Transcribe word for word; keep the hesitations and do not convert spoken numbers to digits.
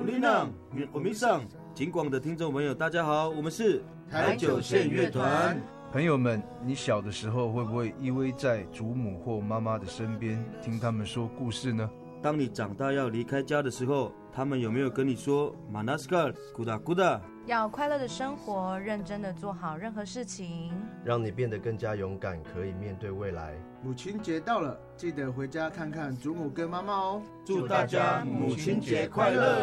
丽娜、我米桑，金广的听众朋友，大家好，我们是台九线乐团。 朋友们，你小的时候会不会依偎在祖母或妈妈的身边，听他们说故事呢？ 当你长大要离开家的时候，他们有没有跟你说 Manaskar Kuda Kuda？ 要快乐的生活，认真的做好任何事情， 让你变得更加勇敢，可以面对未来。 母亲节到了，记得回家看看祖母跟妈妈哦。 祝大家母亲节快乐！